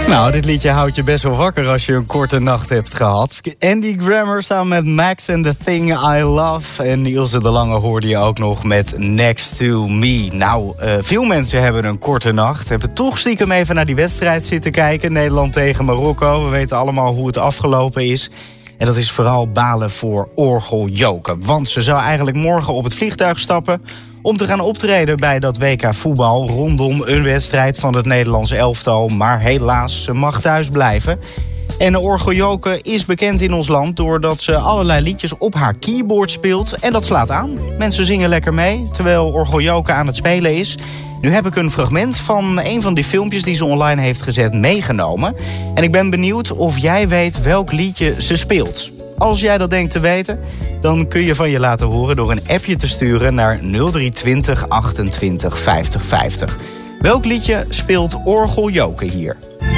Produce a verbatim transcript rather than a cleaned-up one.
Nou, dit liedje houdt je best wel wakker als je een korte nacht hebt gehad. Andy Grammer samen met Max and The Thing I Love. En Ilse de Lange hoorde je ook nog met Next To Me. Nou, uh, veel mensen hebben een korte nacht. Hebben toch stiekem even naar die wedstrijd zitten kijken. Nederland tegen Marokko. We weten allemaal hoe het afgelopen is. En dat is vooral balen voor Orgel Joke. Want ze zou eigenlijk morgen op het vliegtuig stappen om te gaan optreden bij dat W K voetbal rondom een wedstrijd van het Nederlandse elftal. Maar helaas, ze mag thuis blijven. En Orgel Joke is bekend in ons land doordat ze allerlei liedjes op haar keyboard speelt. En dat slaat aan. Mensen zingen lekker mee, terwijl Orgel Joke aan het spelen is. Nu heb ik een fragment van een van die filmpjes die ze online heeft gezet meegenomen. En ik ben benieuwd of jij weet welk liedje ze speelt. Als jij dat denkt te weten, dan kun je van je laten horen door een appje te sturen naar nul drie twintig achtentwintig vijftig vijftig. Welk liedje speelt Orgel Joke hier?